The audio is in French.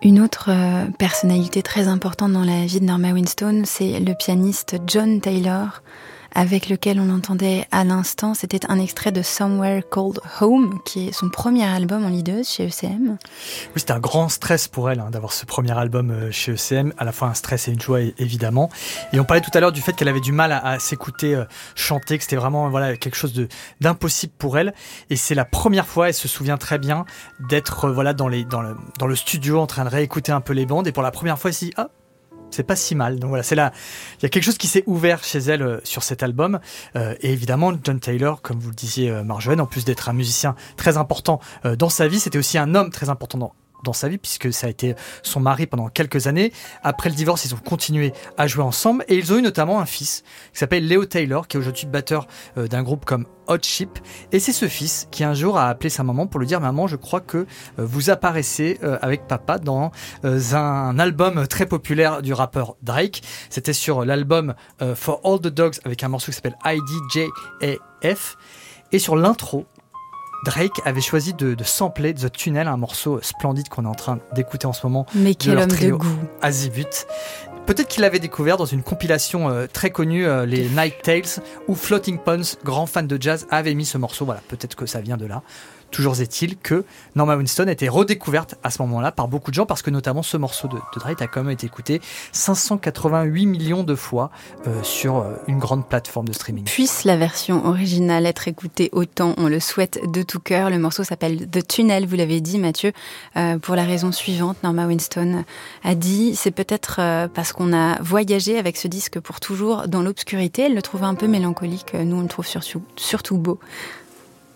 Une autre personnalité très importante dans la vie de Norma Winstone, c'est le pianiste John Taylor, avec lequel on l'entendait à l'instant. C'était un extrait de Somewhere Called Home, qui est son premier album en leaduse chez ECM. Oui, c'était un grand stress pour elle d'avoir ce premier album chez ECM, à la fois un stress et une joie évidemment. Et on parlait tout à l'heure du fait qu'elle avait du mal à s'écouter chanter, que c'était vraiment quelque chose d'impossible pour elle. Et c'est la première fois, elle se souvient très bien, d'être dans le studio en train de réécouter un peu les bandes. Et pour la première fois, elle s'est dit « Ah, c'est pas si mal. » Donc voilà, il y a quelque chose qui s'est ouvert chez elle sur cet album. Et évidemment, John Taylor, comme vous le disiez, Marjolaine, en plus d'être un musicien très important dans sa vie, c'était aussi un homme très important dans sa vie, puisque ça a été son mari pendant quelques années. Après le divorce, ils ont continué à jouer ensemble et ils ont eu notamment un fils qui s'appelle Leo Taylor, qui est aujourd'hui batteur d'un groupe comme Hot Chip. Et c'est ce fils qui un jour a appelé sa maman pour lui dire « Maman, je crois que vous apparaissez avec papa dans un album très populaire du rappeur Drake. » C'était sur l'album For All the Dogs avec un morceau qui s'appelle IDJAF. Et sur l'intro, Drake avait choisi de sampler The Tunnel, un morceau splendide qu'on est en train d'écouter en ce moment. Mais quel homme de goût. Azimut. Peut-être qu'il l'avait découvert dans une compilation très connue, les Night Tales, où Floating Points, grand fan de jazz, avait mis ce morceau. Voilà, peut-être que ça vient de là. Toujours est-il que Norma Winstone a été redécouverte à ce moment-là par beaucoup de gens, parce que notamment ce morceau de Drake a quand même été écouté 588 millions de fois sur une grande plateforme de streaming. Puisse la version originale être écoutée autant, on le souhaite de tout cœur. Le morceau s'appelle The Tunnel, vous l'avez dit Mathieu, pour la raison suivante. Norma Winstone a dit, c'est peut-être parce qu'on a voyagé avec ce disque pour toujours dans l'obscurité. Elle le trouvait un peu mélancolique, nous on le trouve surtout beau.